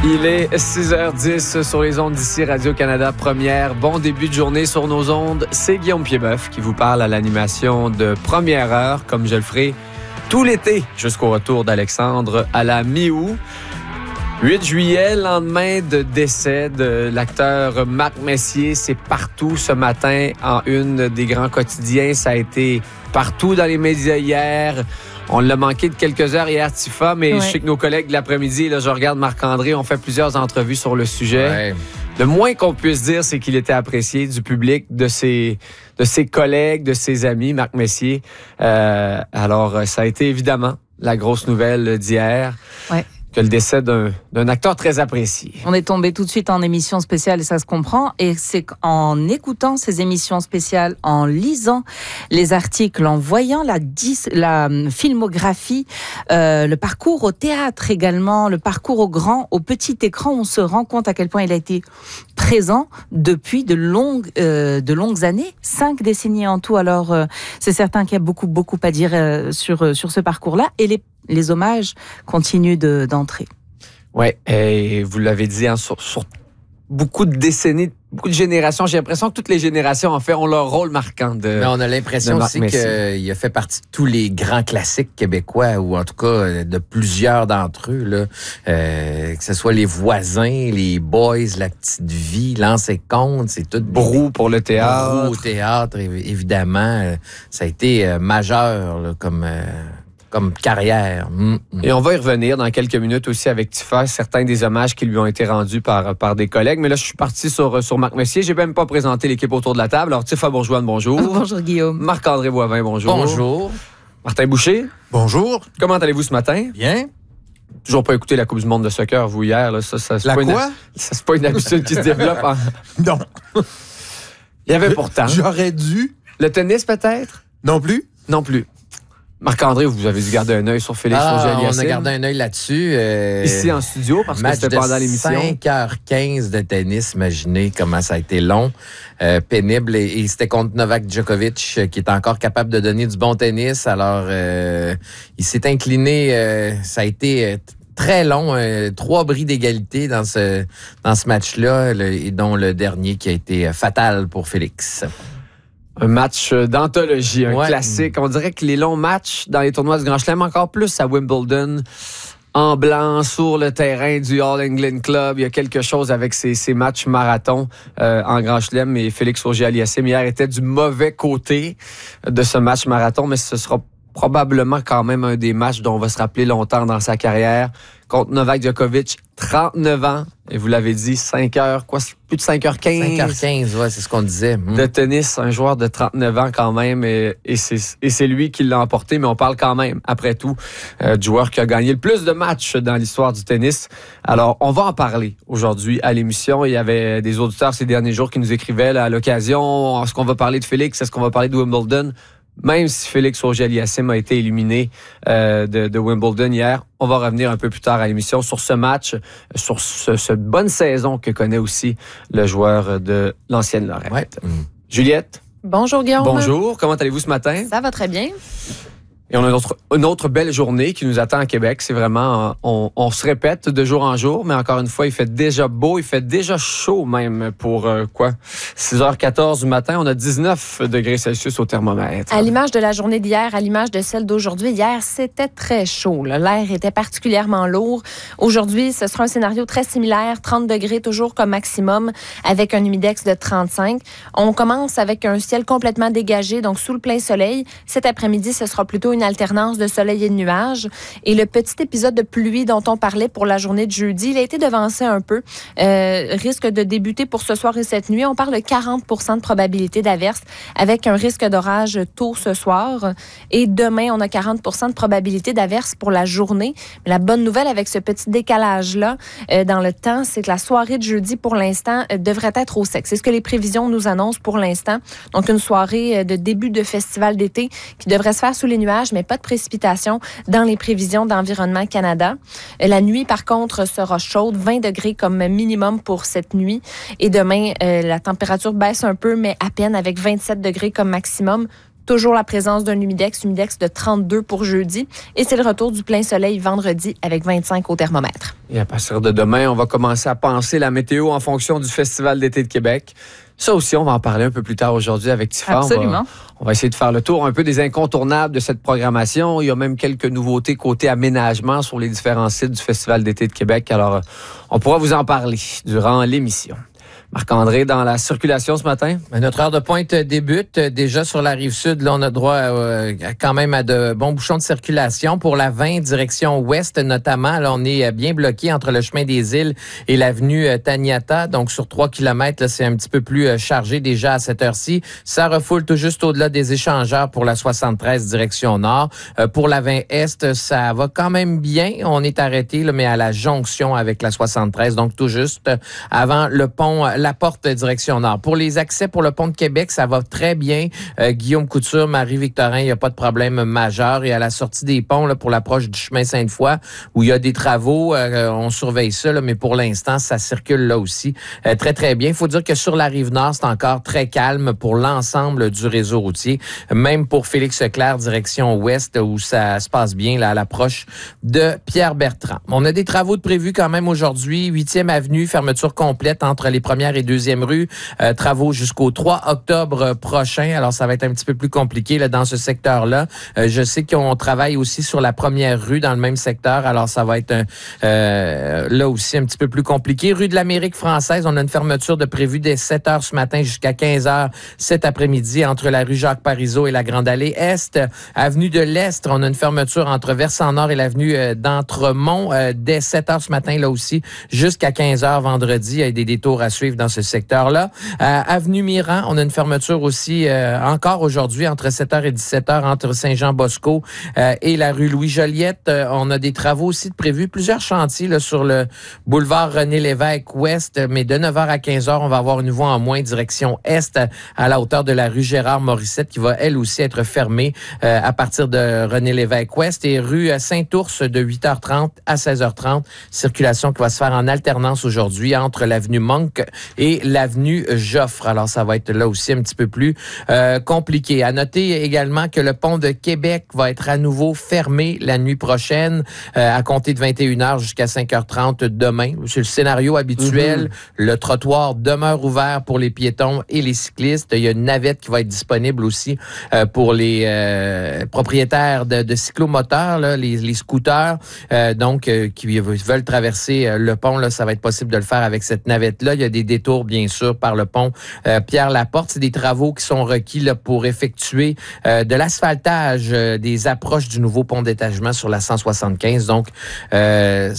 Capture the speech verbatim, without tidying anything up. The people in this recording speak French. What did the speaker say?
Il est six heures dix sur les ondes d'ici Radio-Canada Première. Bon début de journée sur nos ondes. C'est Guillaume Piedboeuf qui vous parle à l'animation de Première Heure, comme je le ferai tout l'été jusqu'au retour d'Alexandre à la mi-août. huit juillet, lendemain de décès de l'acteur Marc Messier. C'est partout ce matin en une des grands quotidiens. Ça a été partout dans les médias hier. On l'a manqué de quelques heures hier, Tifa, mais ouais. Je sais que nos collègues de l'après-midi, là, je regarde Marc-André, ont fait plusieurs entrevues sur le sujet. Ouais. Le moins qu'on puisse dire, c'est qu'il était apprécié du public, de ses, de ses collègues, de ses amis, Marc Messier. Euh, alors, ça a été évidemment la grosse nouvelle d'hier. Ouais. Que le décès d'un, d'un acteur très apprécié. On est tombé tout de suite en émission spéciale et ça se comprend. Et c'est en écoutant ces émissions spéciales, en lisant les articles, en voyant la, dis, la filmographie, euh, le parcours au théâtre également, le parcours au grand, au petit écran, on se rend compte à quel point il a été présent depuis de longues, euh, de longues années, cinq décennies en tout. Alors, euh, c'est certain qu'il y a beaucoup, beaucoup à dire euh, sur, sur ce parcours-là. Et les Les hommages continuent de, d'entrer. Oui, et vous l'avez dit, hein, sur, sur beaucoup de décennies, beaucoup de générations. J'ai l'impression que toutes les générations, en fait, ont leur rôle marquant de Mais on a l'impression aussi qu'il a fait partie de tous les grands classiques québécois, ou en tout cas de plusieurs d'entre eux, là. Euh, que ce soit Les Voisins, Les Boys, La Petite Vie, L'Anse et Compte, c'est tout... Brou pour le théâtre. Brou au théâtre, évidemment. Ça a été euh, majeur, là, comme... Euh, comme carrière. Mmh. Et on va y revenir dans quelques minutes aussi avec Tifa, certains des hommages qui lui ont été rendus par, par des collègues. Mais là, je suis parti sur, sur Marc Messier. J'ai même pas présenté l'équipe autour de la table. Alors, Tifa Bourgeois, bonjour. Bonjour, Guillaume. Marc-André Boivin, bonjour. Bonjour. Martin Boucher. Bonjour. Comment allez-vous ce matin? Bien. Toujours pas écouté la Coupe du monde de soccer, vous, hier. Là. Ça, ça, c'est la pas quoi? Une, ça, c'est pas une habitude qui se développe. En... Non. Il y avait pourtant... J'aurais dû. Le tennis, peut-être? Non plus? Non plus. Marc-André, vous avez dû garder un œil sur Félix ah, Auger-Aliassime. On a gardé un œil là-dessus. Euh, Ici en studio, parce que c'était pendant l'émission. cinq heures quinze de tennis, imaginez comment ça a été long, euh, pénible. Et, et c'était contre Novak Djokovic, euh, qui est encore capable de donner du bon tennis. Alors, euh, il s'est incliné. Euh, ça a été... Euh, très long, euh, trois bris d'égalité dans ce, dans ce match-là, le, et dont le dernier qui a été euh, fatal pour Félix. Un match d'anthologie, un ouais. classique. On dirait que les longs matchs dans les tournois du Grand Chelem, encore plus à Wimbledon, en blanc, sur le terrain du All England Club. Il y a quelque chose avec ces, ces matchs marathons euh, en Grand Chelem. Et Félix Auger-Aliassime hier était du mauvais côté de ce match marathon, mais ce sera probablement quand même un des matchs dont on va se rappeler longtemps dans sa carrière. Contre Novak Djokovic, trente-neuf ans, et vous l'avez dit, cinq heures, quoi, plus de cinq heures quinze. cinq heures quinze, ouais, c'est ce qu'on disait. Mmh. De tennis, un joueur de trente-neuf ans quand même, et, et, c'est, et c'est lui qui l'a emporté, mais on parle quand même, après tout, euh, du joueur qui a gagné le plus de matchs dans l'histoire du tennis. Alors, on va en parler aujourd'hui à l'émission. Il y avait des auditeurs ces derniers jours qui nous écrivaient là, à l'occasion, est-ce qu'on va parler de Félix, est-ce qu'on va parler de Wimbledon? Même si Félix Auger-Aliassime a été éliminé euh, de, de Wimbledon hier, on va revenir un peu plus tard à l'émission sur ce match, sur ce, cette bonne saison que connaît aussi le joueur de l'ancienne Lorette. Ouais. Mmh. Juliette? Bonjour Guillaume. Bonjour, comment allez-vous ce matin? Ça va très bien. Et on a une autre, une autre belle journée qui nous attend à Québec. C'est vraiment, on, on se répète de jour en jour, mais encore une fois, il fait déjà beau, il fait déjà chaud même pour euh, quoi? six heures quatorze du matin, on a dix-neuf degrés Celsius au thermomètre. À l'image de la journée d'hier, à l'image de celle d'aujourd'hui, hier, c'était très chaud. Là. L'air était particulièrement lourd. Aujourd'hui, ce sera un scénario très similaire, trente degrés toujours comme maximum, avec un humidex de trente-cinq. On commence avec un ciel complètement dégagé, donc sous le plein soleil. Cet après-midi, ce sera plutôt une alternance de soleil et de nuages. Et le petit épisode de pluie dont on parlait pour la journée de jeudi, il a été devancé un peu. Euh, risque de débuter pour ce soir et cette nuit. On parle de quarante pour cent de probabilité d'averse avec un risque d'orage tôt ce soir. Et demain, on a quarante pour cent de probabilité d'averse pour la journée. Mais la bonne nouvelle avec ce petit décalage-là euh, dans le temps, c'est que la soirée de jeudi, pour l'instant, euh, devrait être au sec. C'est ce que les prévisions nous annoncent pour l'instant. Donc, une soirée euh, de début de festival d'été qui devrait se faire sous les nuages, mais pas de précipitations dans les prévisions d'Environnement Canada. La nuit, par contre, sera chaude, vingt degrés comme minimum pour cette nuit. Et demain, euh, la température baisse un peu, mais à peine avec vingt-sept degrés comme maximum. Toujours la présence d'un humidex, humidex de trente-deux pour jeudi. Et c'est le retour du plein soleil vendredi avec vingt-cinq au thermomètre. Et à partir de demain, on va commencer à penser la météo en fonction du Festival d'été de Québec. Ça aussi, on va en parler un peu plus tard aujourd'hui avec Tifa. Absolument. On va, on va essayer de faire le tour un peu des incontournables de cette programmation. Il y a même quelques nouveautés côté aménagement sur les différents sites du Festival d'été de Québec. Alors, on pourra vous en parler durant l'émission. Marc-André, dans la circulation ce matin? Notre heure de pointe débute. Déjà sur la Rive-Sud, là, on a droit euh, quand même à de bons bouchons de circulation. Pour la vingt, direction ouest notamment, là, on est bien bloqué entre le chemin des Îles et l'avenue Taniata. Donc, sur trois kilomètres, là, c'est un petit peu plus chargé déjà à cette heure-ci. Ça refoule tout juste au-delà des échangeurs pour la soixante-treize, direction nord. Euh, pour la vingt est, ça va quand même bien. On est arrêté, là, mais à la jonction avec la soixante-treize, donc tout juste avant le pont La Porte, direction nord. Pour les accès pour le pont de Québec, ça va très bien. Euh, Guillaume Couture, Marie-Victorin, il n'y a pas de problème majeur. Et à la sortie des ponts, là, pour l'approche du chemin Sainte-Foy, où il y a des travaux, euh, on surveille ça, là, mais pour l'instant, ça circule là aussi euh, très, très bien. Il faut dire que sur la Rive-Nord, c'est encore très calme pour l'ensemble du réseau routier. Même pour Félix-Leclerc, direction ouest, où ça se passe bien là, à l'approche de Pierre-Bertrand. On a des travaux de prévus quand même aujourd'hui. huitième avenue, fermeture complète entre les premières et deuxième rue. Euh, travaux jusqu'au trois octobre prochain. Alors, ça va être un petit peu plus compliqué là, dans ce secteur-là. Euh, je sais qu'on travaille aussi sur la première rue dans le même secteur. Alors, ça va être un, euh, là aussi un petit peu plus compliqué. Rue de l'Amérique française, on a une fermeture de prévue dès sept heures ce matin jusqu'à quinze heures cet après-midi entre la rue Jacques-Parizeau et la Grande Allée Est. Avenue de l'Est, on a une fermeture entre Versant-Nord et l'avenue euh, d'Entremont euh, dès sept heures ce matin là aussi jusqu'à quinze heures vendredi. Il y a des détours à suivre dans ce secteur-là. Euh, Avenue Mirand, on a une fermeture aussi euh, encore aujourd'hui entre sept heures et dix-sept heures entre Saint-Jean-Bosco euh, et la rue Louis-Joliette. Euh, on a des travaux aussi de prévus, plusieurs chantiers là, sur le boulevard René-Lévesque ouest, mais de neuf heures à quinze heures, on va avoir une voie en moins direction est à la hauteur de la rue Gérard-Morissette qui va elle aussi être fermée euh, à partir de René-Lévesque ouest et rue Saint-Ours de huit heures trente à seize heures trente. Circulation qui va se faire en alternance aujourd'hui entre l'avenue Monk et l'avenue Joffre. Alors, ça va être là aussi un petit peu plus euh, compliqué. À noter également que le pont de Québec va être à nouveau fermé la nuit prochaine euh, à compter de vingt et une heures jusqu'à cinq heures trente demain. C'est le scénario habituel. Mm-hmm. Le trottoir demeure ouvert pour les piétons et les cyclistes. Il y a une navette qui va être disponible aussi euh, pour les euh, propriétaires de, de cyclomoteurs, là, les, les scooters, euh, donc euh, qui veulent traverser euh, le pont. Là, ça va être possible de le faire avec cette navette-là. Il y a des détours, bien sûr, par le pont euh, Pierre-Laporte. C'est des travaux qui sont requis là, pour effectuer euh, de l'asphaltage euh, des approches du nouveau pont d'étagement sur la cent soixante-quinze. Donc, euh,